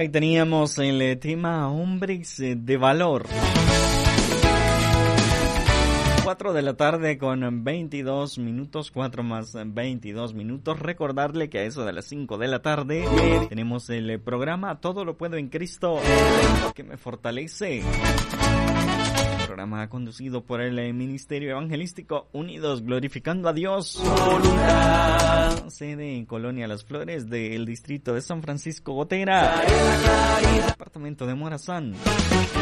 Ahí teníamos el tema Hombres de Valor. 4 de la tarde con 22 minutos, 4 más 22 minutos. Recordarle que a eso de las 5 de la tarde tenemos el programa Todo lo puedo en Cristo, que me fortalece. Programa conducido por el Ministerio Evangelístico Unidos Glorificando a Dios. Sede en Colonia Las Flores del distrito de San Francisco Gotera, departamento de Morazán.